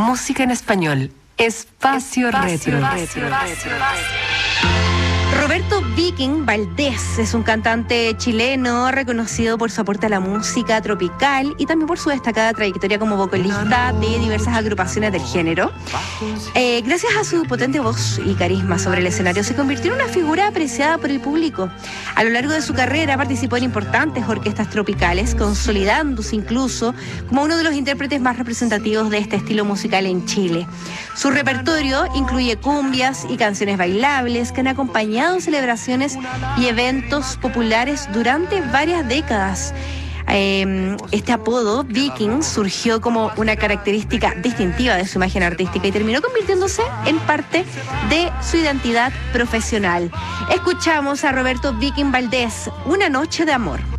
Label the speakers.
Speaker 1: música en español. Espacio Retro.
Speaker 2: Roberto Viking Valdés es un cantante chileno reconocido por su aporte a la música tropical y también por su destacada trayectoria como vocalista de diversas agrupaciones del género. Gracias a su potente voz y carisma sobre el escenario, se convirtió en una figura apreciada por el público. A lo largo de su carrera participó en importantes orquestas tropicales, consolidándose incluso como uno de los intérpretes más representativos de este estilo musical en Chile. Su repertorio incluye cumbias y canciones bailables que han acompañado celebraciones y eventos populares durante varias décadas. Este apodo, Viking, surgió como una característica distintiva de su imagen artística y terminó convirtiéndose en parte de su identidad profesional. Escuchamos a Roberto Viking Valdés, Una noche de amor.